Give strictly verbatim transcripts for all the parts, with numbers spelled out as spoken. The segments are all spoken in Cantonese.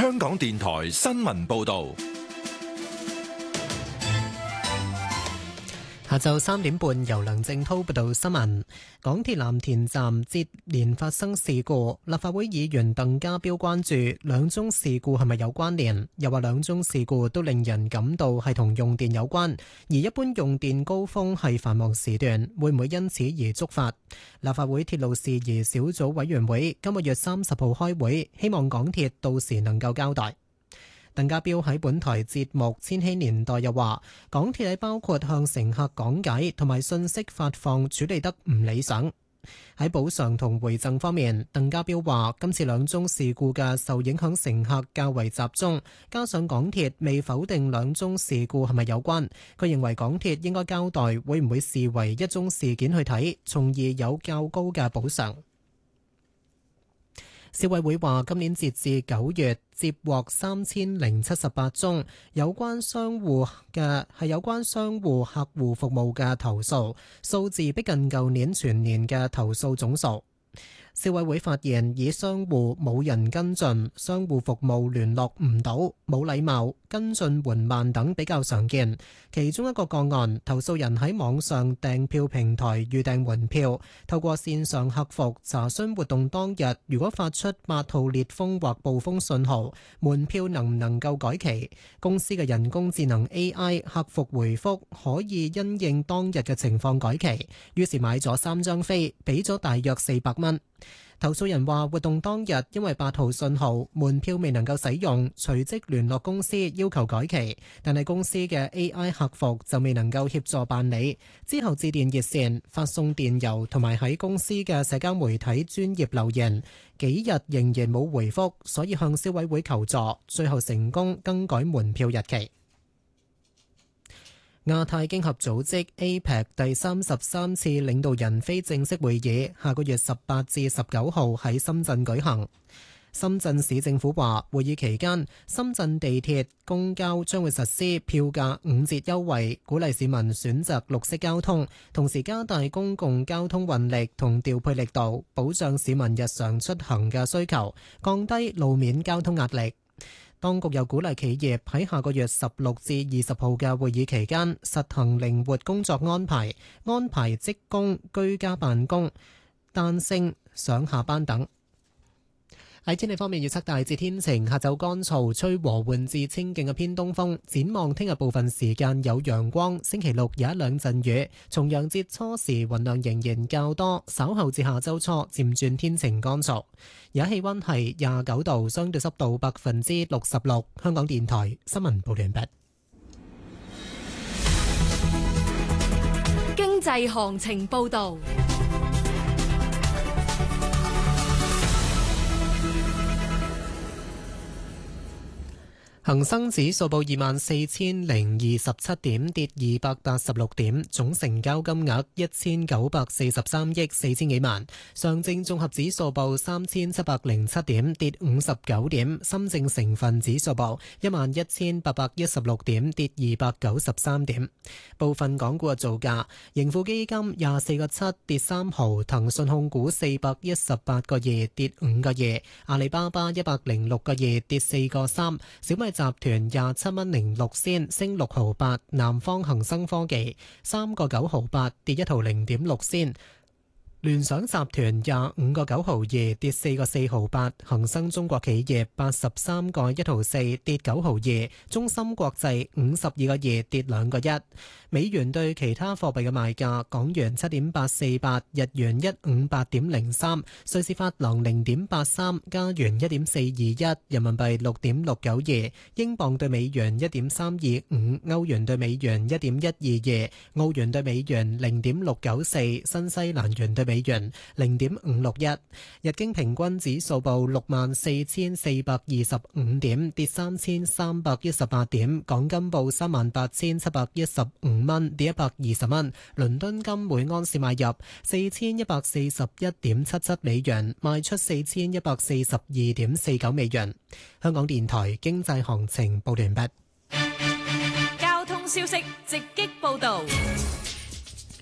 香港電台新聞報道。 下晝三點半，由梁正滔報道新聞。港鐵藍田站接連發生事故，立法會議員鄧家彪關注兩宗事故係咪有關聯，又話兩宗事故都令人感到係同用電有關，而一般用電高峰係繁忙時段，會唔會因此而觸發？立法會鐵路事宜小組委員會今個月三十號開會，希望港鐵到時能夠交代。鄧家彪喺本台節目《千禧年代》又話，港鐵喺包括向乘客講解同埋信息發放處理得唔理想。喺補償同回贈方面，鄧家彪話今次兩宗事故嘅受影響乘客較為集中，加上港鐵未否定兩宗事故係咪有關，佢認為港鐵應該交代會唔會視為一宗事件去睇，從而有較高嘅補償。消委會話今年截至九月接獲三千零七十八宗有關商戶嘅係有關商戶客戶服務嘅投訴，數字逼近舊年全年嘅投訴總數。消委會發現以商戶冇人跟進、商戶服務聯絡唔到、冇禮貌、跟進緩慢等比較常見。其中一個個案，投訴人喺網上訂票平台預訂門票，透過線上客服查詢活動當日如果發出八號烈風或暴風信號，門票能唔能夠改期？公司嘅人工智能 A I 客服回覆可以因應當日嘅情況改期，於是買咗三張飛，俾咗大約四百蚊。投訴人話活動當日因為八號信號門票未能夠使用，隨即聯絡公司要求改期，但係公司嘅 A I 客服就未能夠協助辦理。之後致電熱線、發送電郵同埋喺公司嘅社交媒體專頁留言，幾日仍然冇回覆，所以向消委會求助，最後成功更改門票日期。亞太經合組織 A P E C 第三十三次領導人非正式會議下個月十八至十九號喺深圳舉行。深圳市政府話，會議期間，深圳地鐵、公交將會實施票價五折優惠，鼓勵市民選擇綠色交通，同時加大公共交通運力同調配力度，保障市民日常出行嘅需求，降低路面交通壓力。當局又鼓勵企業喺下個月十六至二十號嘅會議期間實行靈活工作安排，安排職工居家辦公、彈性上下班等。喺天氣方面，預測大致天晴，下晝乾燥，吹和緩至清勁嘅偏東風。展望聽日部分時間有陽光，星期六有一兩陣雨。重陽節初時雲量仍然較多，稍後至下周初漸轉天晴乾燥。而家氣溫係廿九度，相對濕度百分之六十六。香港電台新聞報完畢。 經濟行情報道。恒生指數報二萬四千零二十七點，跌二百八十六點，總成交金額一千九百四十三億四千幾萬。上證綜合指數報三千七百零七點，跌五十九點。深證成分指數報一萬一千八百一十六點，跌二百九十三點。部分港股嘅造價：盈富基金廿四個七跌三毫，騰訊控股四百一十八個二跌五個二，阿里巴巴一百零六個二跌四個三，小米集團廿七蚊零六仙升六毫八，南方恒生科技三個九毫八跌一毫零點六仙。聯想集團廿五個九毫二跌四個四毫八，恒生中國企業八十三個一毫四跌九毫二，中芯國際五十二個二跌兩個一。美元對其他貨幣嘅賣價：港元七點八四八，日元一五八點零三，瑞士法郎零點八三，加元一點四二一，人民幣六點六九二，英鎊對美元一點三二五，歐元對美元一點一二二，澳元對美元零點六九四，新西蘭元對美元零點五六一。日經平均指數報六萬四千四百二十五點，跌三千三百一十八點。港金報三萬八千七百一十五蚊，跌一百二十蚊。倫敦金每安士買入四千一百四十一點七七美元，賣出四千一百四十二點四九美元。香港電台經濟行情報完畢。 交通消息直擊報道。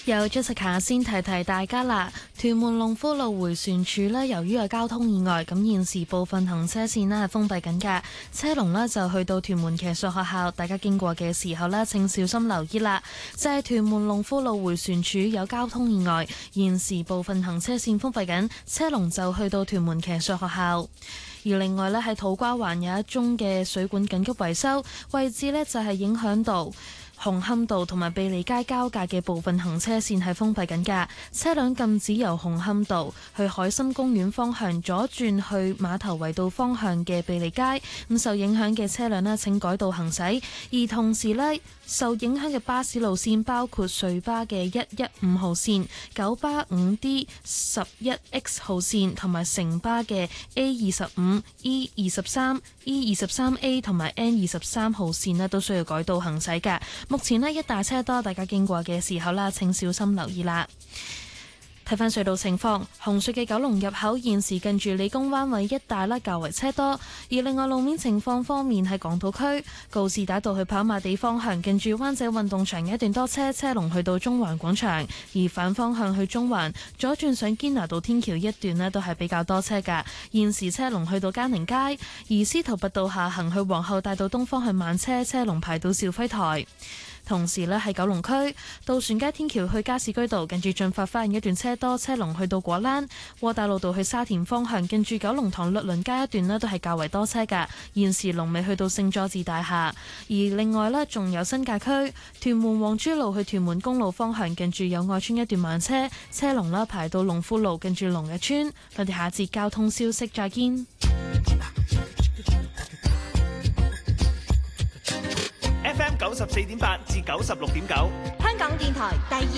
有 Jessica 先提提大家啦，屯門龍富路迴旋處呢，由於有交通意外，咁現時部分行車線呢係封閉緊㗎，車龍呢就去到屯門騎術學校，大家經過嘅時候呢，請小心留意啦。就係屯門龍富路迴旋處有交通意外，現時部分行車線封閉緊，車龍就去到屯門騎術學校。而另外呢，喺土瓜灣有一宗嘅水管緊急維修，位置呢就係影響到紅磡道同埋庇利街交界嘅部分行車線係封閉緊㗎，車輛禁止由紅磡道去海心公園方向左轉去碼頭圍道方向嘅庇利街。咁受影響嘅車輛呢，請改道行駛。而同時呢，受影響嘅巴士路線包括瑞巴嘅一一五號線、九巴五 D 十一 X 號線同埋城巴嘅 A 二十五、E 二十三、E 二十三 A 同埋 N 二十三號線呢，都需要改道行駛㗎。目前呢，一大車多，大家經過嘅時候啦，請小心留意啦。睇返隧道情況，紅隧嘅九龍入口現時近住理工灣位一帶啦，較為車多。而另外路面情況方面，喺港島區告士打道去跑馬地方向，近住灣仔運動場一段多車，車龍去到中環廣場；而反方向去中環左轉上堅拿道天橋一段呢，都係比較多車㗎。現時車龍去到嘉寧街，而司徒拔道下行去皇后大道東方向慢車，車龍排到肇輝台。同時呢，喺九龍區渡船街天橋去加士居道，近住進發花園一段車多，車龍去到果欄；窩打老道去沙田方向，近住九龍塘律倫街一段呢，都係較為多車㗎。現時龍尾去到聖佐治大廈。而另外呢，仲有新界區屯門黃珠路去屯門公路方向，近住友愛村一段慢車，車龍啦排到龍富路，近住龍日村。我哋下節交通消息再見。 F M 九十四點八至九十六點九， 香港電台第二